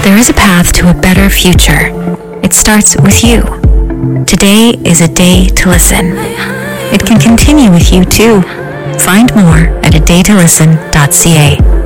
There is a path to a better future. It starts with you. Today is a day to listen. It can continue with you too. Find more at adaytolisten.ca.